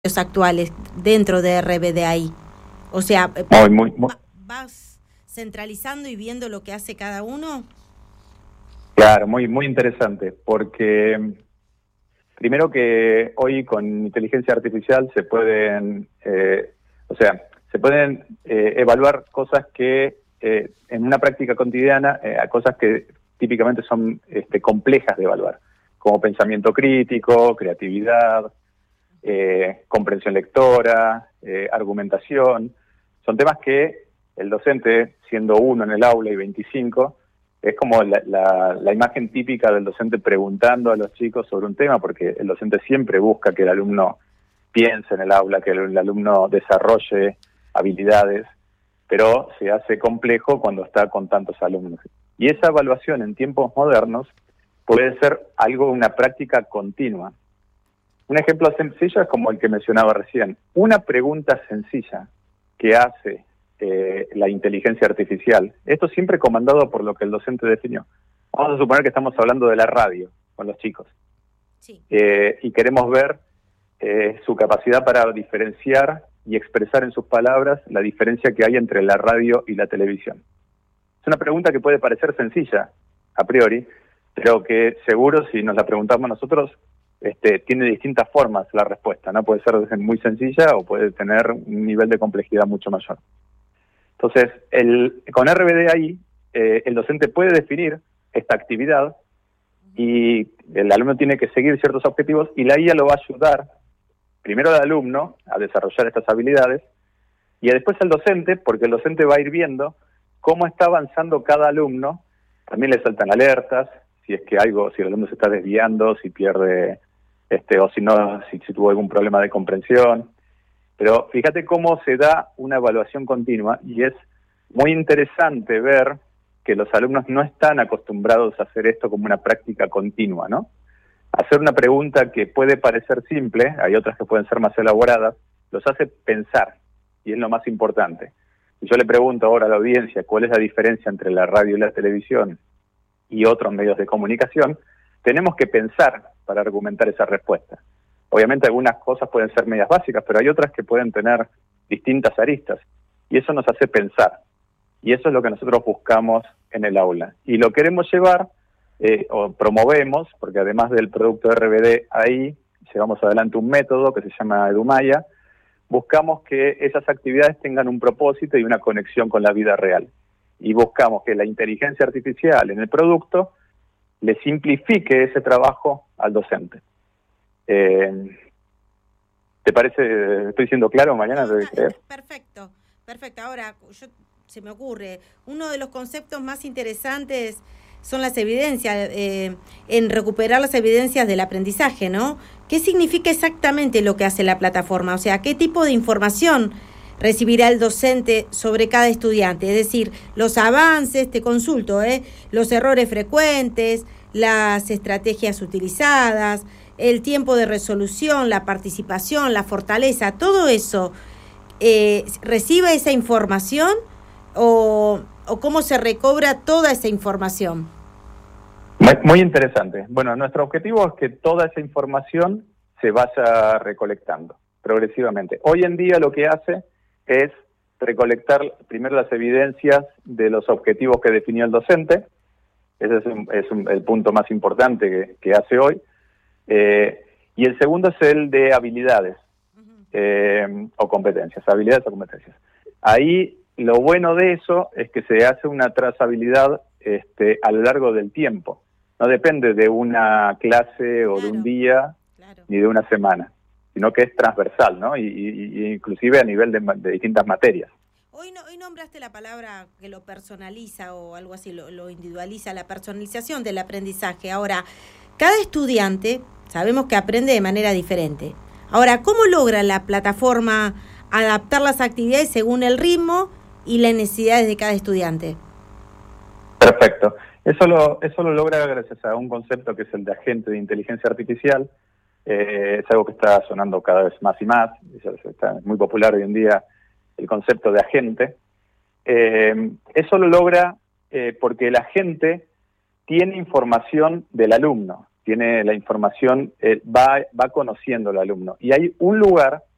actuales dentro de RBDI. O sea, ¿vas centralizando y viendo lo que hace cada uno? Claro, muy interesante, porque primero que hoy con inteligencia artificial se pueden, evaluar cosas que en una práctica cotidiana, cosas que típicamente son complejas de evaluar, como pensamiento crítico, creatividad, comprensión lectora, argumentación. Son temas que el docente, siendo uno en el aula y 25, es como la imagen típica del docente preguntando a los chicos sobre un tema, porque el docente siempre busca que el alumno piense en el aula, que el alumno desarrolle habilidades, pero se hace complejo cuando está con tantos alumnos. Y esa evaluación en tiempos modernos puede ser una práctica continua. Un ejemplo sencillo es como el que mencionaba recién. Una pregunta sencilla que hace la inteligencia artificial, esto siempre comandado por lo que el docente definió. Vamos a suponer que estamos hablando de la radio con los chicos. Sí. Y queremos ver su capacidad para diferenciar y expresar en sus palabras la diferencia que hay entre la radio y la televisión. Es una pregunta que puede parecer sencilla a priori, pero que seguro si nos la preguntamos nosotros, tiene distintas formas la respuesta, ¿no? Puede ser muy sencilla o puede tener un nivel de complejidad mucho mayor. Entonces, con RBDI, el docente puede definir esta actividad y el alumno tiene que seguir ciertos objetivos y la IA lo va a ayudar, primero al alumno, a desarrollar estas habilidades y después al docente, porque el docente va a ir viendo cómo está avanzando cada alumno. También le saltan alertas, si es que si el alumno se está desviando, si pierde, o si tuvo algún problema de comprensión. Pero fíjate cómo se da una evaluación continua y es muy interesante ver que los alumnos no están acostumbrados a hacer esto como una práctica continua, ¿no? Hacer una pregunta que puede parecer simple, hay otras que pueden ser más elaboradas, los hace pensar, y es lo más importante. Si yo le pregunto ahora a la audiencia cuál es la diferencia entre la radio y la televisión y otros medios de comunicación, tenemos que pensar para argumentar esa respuesta. Obviamente algunas cosas pueden ser medias básicas, pero hay otras que pueden tener distintas aristas, y eso nos hace pensar. Y eso es lo que nosotros buscamos en el aula. Y lo queremos llevar, o promovemos, porque además del producto RBD ahí, llevamos adelante un método que se llama Edumaya. Buscamos que esas actividades tengan un propósito y una conexión con la vida real. Y buscamos que la inteligencia artificial en el producto le simplifique ese trabajo al docente. ¿Te parece? ¿Estoy siendo claro? Mañana debe creer. Perfecto. Ahora, se me ocurre, uno de los conceptos más interesantes son las evidencias, en recuperar las evidencias del aprendizaje, ¿no? ¿Qué significa exactamente lo que hace la plataforma? O sea, ¿qué tipo de información recibirá el docente sobre cada estudiante? Es decir, los avances, te consulto, los errores frecuentes, las estrategias utilizadas, el tiempo de resolución, la participación, la fortaleza, todo eso, ¿recibe esa información o cómo se recobra toda esa información? Muy interesante. Bueno, nuestro objetivo es que toda esa información se vaya recolectando progresivamente. Hoy en día lo que hace es recolectar primero las evidencias de los objetivos que definió el docente. Ese es el punto más importante que hace hoy. Y el segundo es el de habilidades o competencias, habilidades o competencias. Ahí lo bueno de eso es que se hace una trazabilidad a lo largo del tiempo. No depende de una clase o de un día ni de una semana, sino que es transversal, ¿no? Y inclusive a nivel de distintas materias. Hoy nombraste la palabra que lo personaliza o algo así, lo individualiza, la personalización del aprendizaje. Ahora, cada estudiante sabemos que aprende de manera diferente. Ahora, ¿cómo logra la plataforma adaptar las actividades según el ritmo y las necesidades de cada estudiante? Perfecto. Eso lo logra gracias a un concepto que es el de agente de inteligencia artificial. Es algo que está sonando cada vez más y más. Está muy popular hoy en día el concepto de agente. Eso lo logra porque el agente tiene información del alumno, tiene la información, va conociendo al alumno. Y hay un lugar